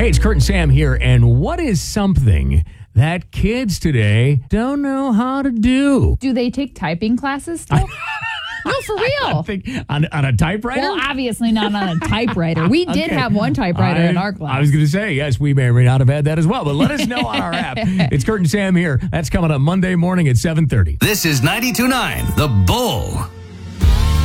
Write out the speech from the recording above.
Hey, it's Kurt and Sam here, and what is something that kids today don't know how to do? Do they take typing classes still? No, for real. On a typewriter? Well, obviously not on a typewriter. We did have one typewriter in our class. I was going to say, yes, we may or may not have had that as well, but let us know on our app. It's Kurt and Sam here. That's coming up Monday morning at 7:30. This is 92.9 The Bull.